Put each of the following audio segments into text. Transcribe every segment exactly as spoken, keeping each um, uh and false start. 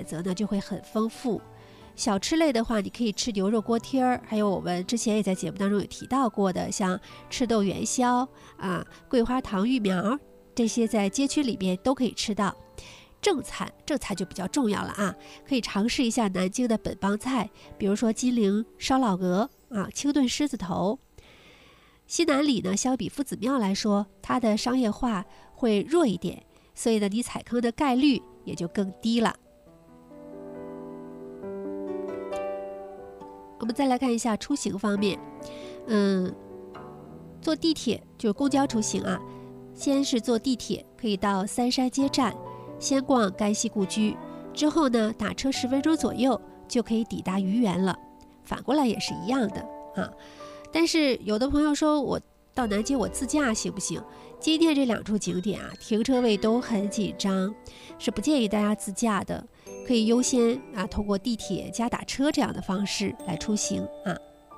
择呢就会很丰富。小吃类的话，你可以吃牛肉锅贴儿，还有我们之前也在节目当中有提到过的，像赤豆元宵啊、桂花糖芋苗，这些在街区里面都可以吃到。正餐，正餐就比较重要了啊，可以尝试一下南京的本帮菜，比如说金陵烧老鹅啊、清炖狮子头。西南里呢，相比夫子庙来说，它的商业化会弱一点，所以呢，你踩坑的概率也就更低了。我们再来看一下出行方面，嗯，坐地铁就是公交出行啊，先是坐地铁可以到三山街站，先逛甘溪故居，之后呢打车十分钟左右就可以抵达愚园了。反过来也是一样的啊。但是有的朋友说，我到南京我自驾行不行？今天这两处景点啊，停车位都很紧张，是不建议大家自驾的。可以优先啊，通过地铁加打车这样的方式来出行啊。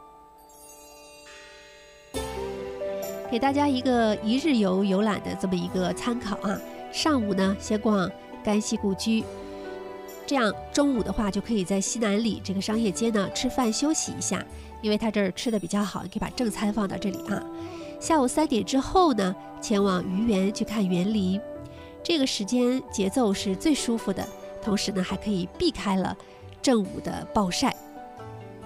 给大家一个一日游游览的这么一个参考啊。上午呢，先逛甘溪故居，这样中午的话就可以在西南里这个商业街呢吃饭休息一下，因为它这儿吃的比较好，你可以把正餐放到这里啊。下午三点之后呢，前往愚园去看园林，这个时间节奏是最舒服的。同时呢，还可以避开了正午的暴晒。